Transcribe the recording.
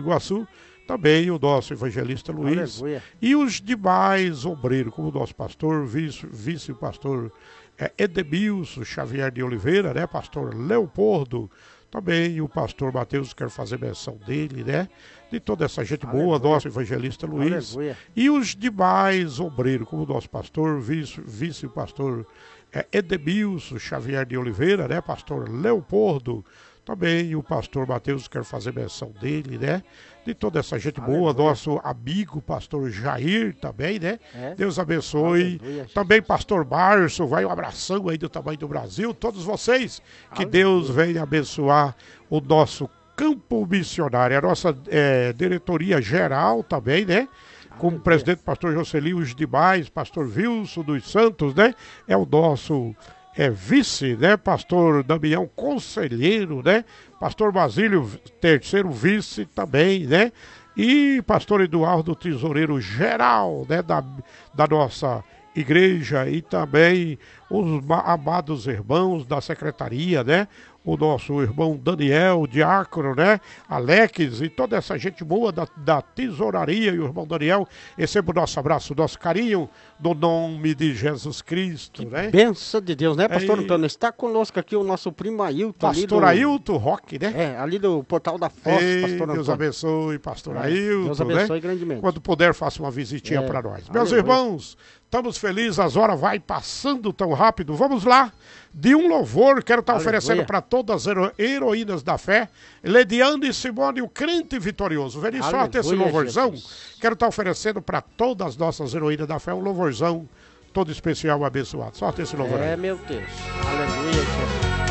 Iguaçu, também o nosso evangelista Luiz, aleluia, e os demais obreiros, como o nosso pastor, vice-pastor Edemilson Xavier de Oliveira, né, pastor Leopoldo, também o pastor Mateus, quero fazer menção dele, né, de toda essa gente boa, nosso evangelista Luiz, aleluia, e os demais obreiros, como o nosso pastor, vice-pastor Edemilson Xavier de Oliveira, né, pastor Leopoldo, também o pastor Mateus, quero fazer menção dele, né, de toda essa gente boa, aleluia, nosso amigo pastor Jair também, né, é, Deus abençoe, aleluia, também pastor Márcio, vai um abração aí do tamanho do Brasil, todos vocês, que aleluia, Deus venha abençoar o nosso campo missionário, a nossa diretoria geral também, né, como aleluia, presidente pastor Jocelyn, os demais, pastor Wilson dos Santos, né, é o nosso vice, né, pastor Damião, conselheiro, né, pastor Basílio, terceiro vice também, né, e pastor Eduardo, tesoureiro geral, né, da nossa igreja, e também os amados irmãos da secretaria, né, o nosso irmão Daniel, diácono, né, Alex e toda essa gente boa da tesouraria, e o irmão Daniel, receba o nosso abraço, o nosso carinho, no nome de Jesus Cristo, né? benção de Deus, né, pastor Antônio? Está conosco aqui o nosso primo Ailton. Pastor Ailton Roque, né? Ali do Portal da Foz, pastor Deus Antônio. abençoe, pastor Ailton, Deus abençoe né? grandemente. Quando puder, faça uma visitinha para nós. Meus aleluia, irmãos, estamos felizes, as horas vai passando tão rápido. Vamos lá, de um louvor, quero estar aleluia, oferecendo para todas as heroínas da fé, Lediane e Simone, o crente vitorioso. Vem sorte esse aleluia, louvorzão. Jesus. Quero estar oferecendo para todas as nossas heroínas da fé um louvorzão todo especial, abençoado. Sorte esse louvor aí. Meu Deus, aleluia, Jesus.